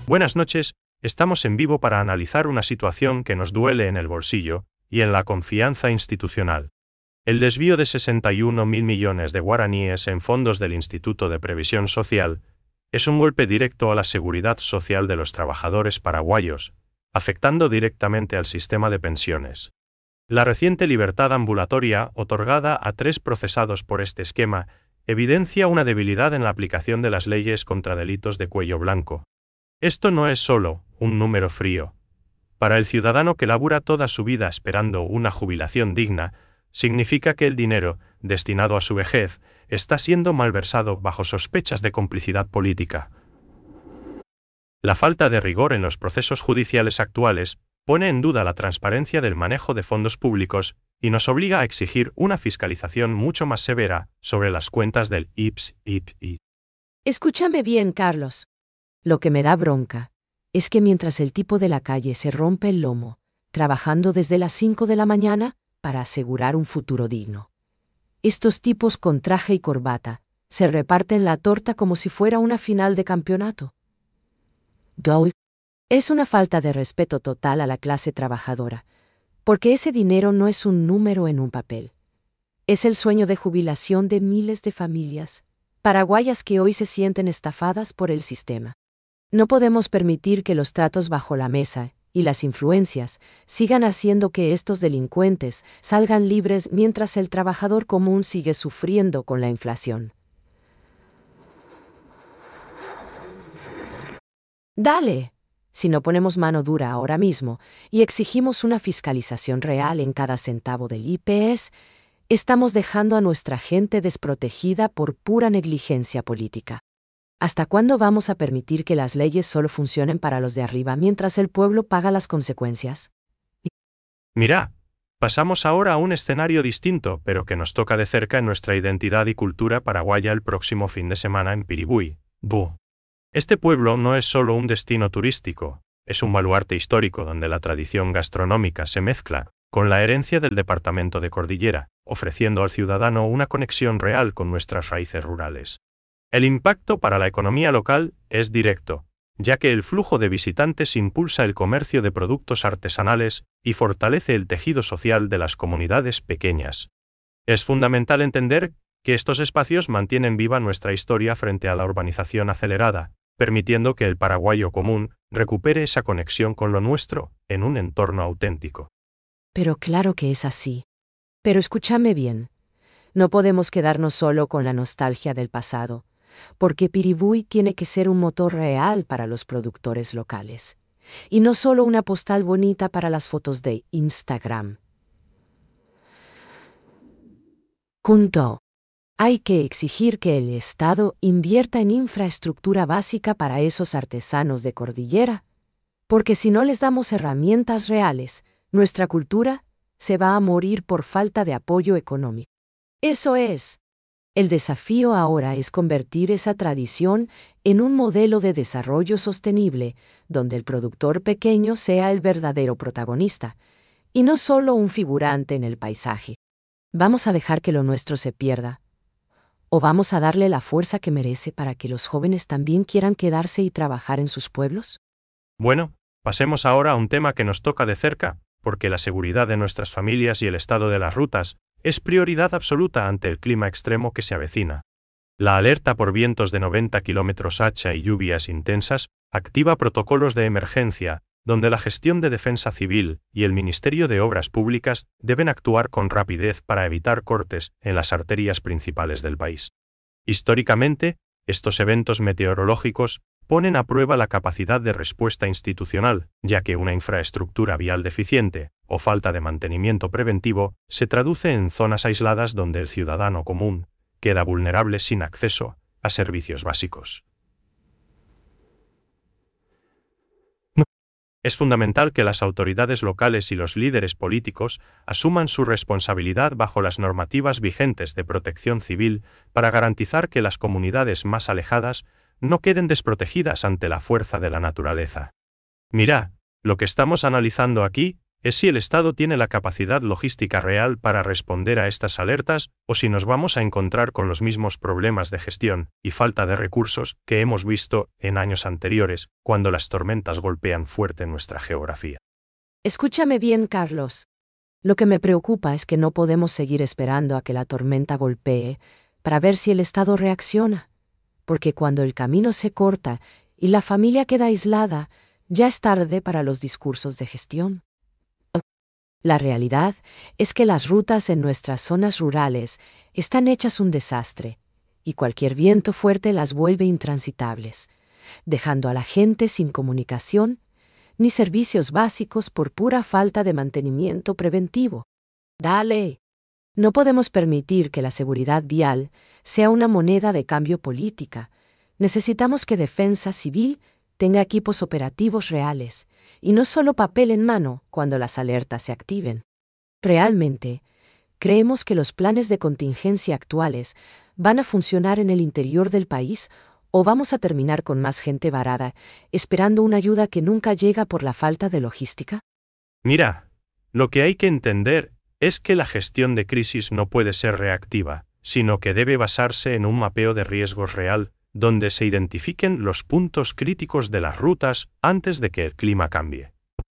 Buenas noches, estamos en vivo para analizar una situación que nos duele en el bolsillo y en la confianza institucional. El desvío de 61.000 millones de guaraníes en fondos del Instituto de Previsión Social es un golpe directo a la seguridad social de los trabajadores paraguayos, afectando directamente al sistema de pensiones. La reciente libertad ambulatoria otorgada a 3 procesados por este esquema evidencia una debilidad en la aplicación de las leyes contra delitos de cuello blanco. Esto no es solo un número frío. Para el ciudadano que labura toda su vida esperando una jubilación digna, significa que el dinero, destinado a su vejez, está siendo malversado bajo sospechas de complicidad política. La falta de rigor en los procesos judiciales actuales pone en duda la transparencia del manejo de fondos públicos y nos obliga a exigir una fiscalización mucho más severa sobre las cuentas del IPS. Escúchame bien, Carlos. Lo que me da bronca es que mientras el tipo de la calle se rompe el lomo, trabajando desde las 5 de la mañana para asegurar un futuro digno, estos tipos con traje y corbata se reparten la torta como si fuera una final de campeonato. Es una falta de respeto total a la clase trabajadora, porque ese dinero no es un número en un papel. Es el sueño de jubilación de miles de familias paraguayas que hoy se sienten estafadas por el sistema. No podemos permitir que los tratos bajo la mesa y las influencias sigan haciendo que estos delincuentes salgan libres mientras el trabajador común sigue sufriendo con la inflación. Dale. Si no ponemos mano dura ahora mismo y exigimos una fiscalización real en cada centavo del IPS, estamos dejando a nuestra gente desprotegida por pura negligencia política. ¿Hasta cuándo vamos a permitir que las leyes solo funcionen para los de arriba mientras el pueblo paga las consecuencias? Mira, pasamos ahora a un escenario distinto, pero que nos toca de cerca en nuestra identidad y cultura paraguaya el próximo fin de semana en Piribuy. Este pueblo no es solo un destino turístico, es un baluarte histórico donde la tradición gastronómica se mezcla con la herencia del departamento de Cordillera, ofreciendo al ciudadano una conexión real con nuestras raíces rurales. El impacto para la economía local es directo, ya que el flujo de visitantes impulsa el comercio de productos artesanales y fortalece el tejido social de las comunidades pequeñas. Es fundamental entender que estos espacios mantienen viva nuestra historia frente a la urbanización acelerada, permitiendo que el paraguayo común recupere esa conexión con lo nuestro en un entorno auténtico. Pero claro que es así. Pero escúchame bien. No podemos quedarnos solo con la nostalgia del pasado, porque Piribuy tiene que ser un motor real para los productores locales, y no solo una postal bonita para las fotos de Instagram. Hay que exigir que el Estado invierta en infraestructura básica para esos artesanos de Cordillera, porque si no les damos herramientas reales, nuestra cultura se va a morir por falta de apoyo económico. Eso es. El desafío ahora es convertir esa tradición en un modelo de desarrollo sostenible, donde el productor pequeño sea el verdadero protagonista, y no solo un figurante en el paisaje. ¿Vamos a dejar que lo nuestro se pierda? ¿O vamos a darle la fuerza que merece para que los jóvenes también quieran quedarse y trabajar en sus pueblos? Bueno, pasemos ahora a un tema que nos toca de cerca, porque la seguridad de nuestras familias y el estado de las rutas es prioridad absoluta ante el clima extremo que se avecina. La alerta por vientos de 90 km/h y lluvias intensas activa protocolos de emergencia, donde la Gestión de Defensa Civil y el Ministerio de Obras Públicas deben actuar con rapidez para evitar cortes en las arterias principales del país. Históricamente, estos eventos meteorológicos ponen a prueba la capacidad de respuesta institucional, ya que una infraestructura vial deficiente o falta de mantenimiento preventivo se traduce en zonas aisladas donde el ciudadano común queda vulnerable sin acceso a servicios básicos. Es fundamental que las autoridades locales y los líderes políticos asuman su responsabilidad bajo las normativas vigentes de protección civil para garantizar que las comunidades más alejadas no queden desprotegidas ante la fuerza de la naturaleza. Mira, lo que estamos analizando aquí es si el Estado tiene la capacidad logística real para responder a estas alertas o si nos vamos a encontrar con los mismos problemas de gestión y falta de recursos que hemos visto en años anteriores, cuando las tormentas golpean fuerte nuestra geografía. Escúchame bien, Carlos. Lo que me preocupa es que no podemos seguir esperando a que la tormenta golpee para ver si el Estado reacciona, porque cuando el camino se corta y la familia queda aislada, ya es tarde para los discursos de gestión. La realidad es que las rutas en nuestras zonas rurales están hechas un desastre, y cualquier viento fuerte las vuelve intransitables, dejando a la gente sin comunicación ni servicios básicos por pura falta de mantenimiento preventivo. Dale. No podemos permitir que la seguridad vial sea una moneda de cambio política. Necesitamos que Defensa Civil tenga equipos operativos reales, y no solo papel en mano cuando las alertas se activen. Realmente, creemos que los planes de contingencia actuales van a funcionar en el interior del país o vamos a terminar con más gente varada, esperando una ayuda que nunca llega por la falta de logística. Mira, lo que hay que entender es que la gestión de crisis no puede ser reactiva, sino que debe basarse en un mapeo de riesgos real, donde se identifiquen los puntos críticos de las rutas antes de que el clima cambie.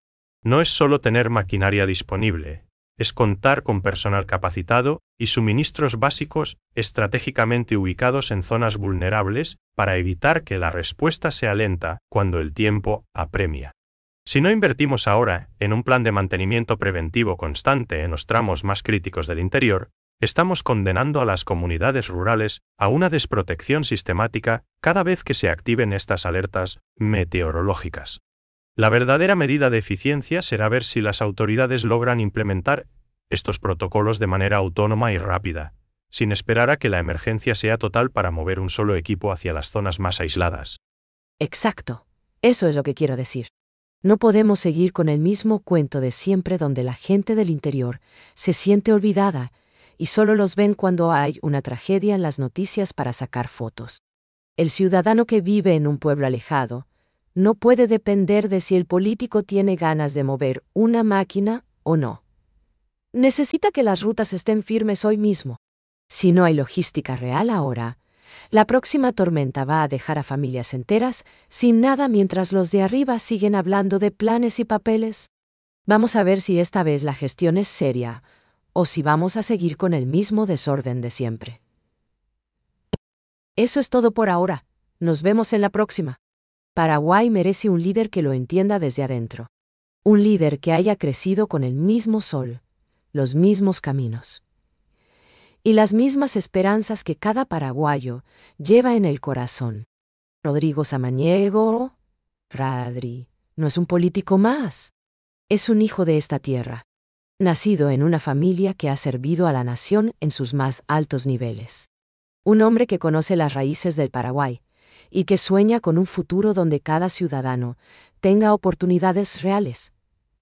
No es solo tener maquinaria disponible, es contar con personal capacitado y suministros básicos estratégicamente ubicados en zonas vulnerables para evitar que la respuesta sea lenta cuando el tiempo apremia. Si no invertimos ahora en un plan de mantenimiento preventivo constante en los tramos más críticos del interior, estamos condenando a las comunidades rurales a una desprotección sistemática cada vez que se activen estas alertas meteorológicas. La verdadera medida de eficiencia será ver si las autoridades logran implementar estos protocolos de manera autónoma y rápida, sin esperar a que la emergencia sea total para mover un solo equipo hacia las zonas más aisladas. Exacto. Eso es lo que quiero decir. No podemos seguir con el mismo cuento de siempre donde la gente del interior se siente olvidada y solo los ven cuando hay una tragedia en las noticias para sacar fotos. El ciudadano que vive en un pueblo alejado no puede depender de si el político tiene ganas de mover una máquina o no. Necesita que las rutas estén firmes hoy mismo. Si no hay logística real ahora, la próxima tormenta va a dejar a familias enteras sin nada mientras los de arriba siguen hablando de planes y papeles. Vamos a ver si esta vez la gestión es seria o si vamos a seguir con el mismo desorden de siempre. Eso es todo por ahora. Nos vemos en la próxima. Paraguay merece un líder que lo entienda desde adentro. Un líder que haya crecido con el mismo sol, los mismos caminos y las mismas esperanzas que cada paraguayo lleva en el corazón. Rodrigo Samaniego, Radri, no es un político más. Es un hijo de esta tierra, nacido en una familia que ha servido a la nación en sus más altos niveles. Un hombre que conoce las raíces del Paraguay y que sueña con un futuro donde cada ciudadano tenga oportunidades reales.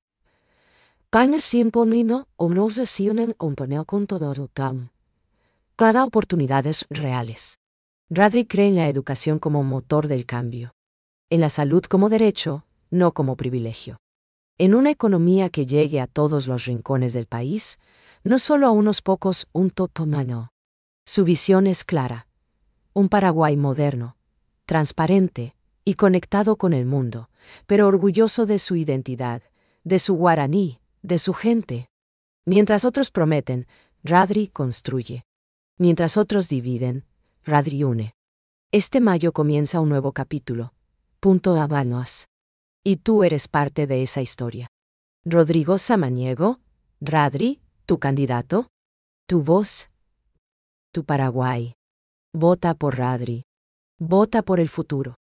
Cada oportunidades reales. Radri cree en la educación como motor del cambio. En la salud como derecho, no como privilegio. En una economía que llegue a todos los rincones del país, no solo a unos pocos, un totomano. Su visión es clara. Un Paraguay moderno, transparente y conectado con el mundo, pero orgulloso de su identidad, de su guaraní, de su gente. Mientras otros prometen, Radri construye. Mientras otros dividen, Radri une. Este mayo comienza un nuevo capítulo. Punto Habanos. Y tú eres parte de esa historia. Rodrigo Samaniego, Radri, tu candidato, tu voz, tu Paraguay. Vota por Radri. Vota por el futuro.